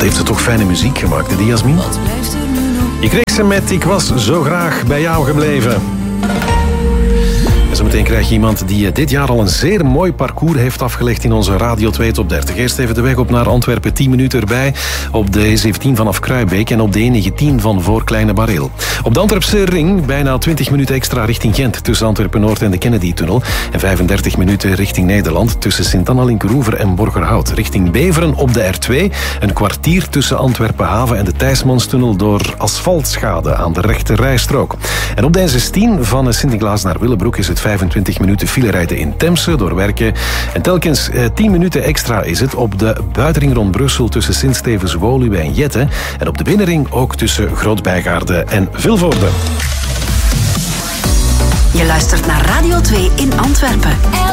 Wat heeft ze toch fijne muziek gemaakt, die Jasmin? Je kreeg ze met Ik was zo graag bij jou gebleven. En zometeen krijg je iemand die dit jaar al een zeer mooi parcours heeft afgelegd in onze Radio 2 Top 30. Eerst even de weg op naar Antwerpen, 10 minuten erbij. Op de E17 vanaf Kruijbeek en op de E19 van voor Kleine Bareel. Op de Antwerpse ring bijna 20 minuten extra richting Gent tussen Antwerpen-Noord en de Kennedy-tunnel. En 35 minuten richting Nederland tussen Sint-Anna-Linkeroever en Borgerhout. Richting Beveren op de R2 een kwartier tussen Antwerpen-Haven en de Thijsmanstunnel door asfaltschade aan de rechte rijstrook. En op de N16 van Sint-Niklaas naar Willebroek is het 25 minuten filerijden in Temse door werken. En telkens 10 minuten extra is het op de buitenring rond Brussel tussen Sint-Stevens, Woluwe en Jette. En op de binnenring ook tussen Groot-Bijgaarde en Vilvoorde. Je luistert naar Radio 2 in Antwerpen.